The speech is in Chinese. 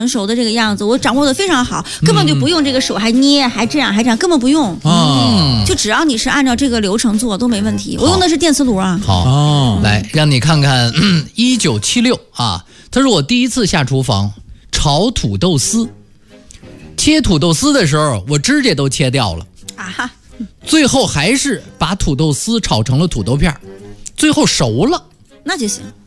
成熟的这个样子，我掌握的非常好，根本就不用这个手还捏，还这样，根本不用。就只要你是按照这个流程做都没问题。我用的是电磁炉啊。 好，来让你看看1976啊，他说我第一次下厨房炒土豆丝，切土豆丝的时候我指甲都切掉了啊，最后还是把土豆丝炒成了土豆片，最后熟了， 那就行。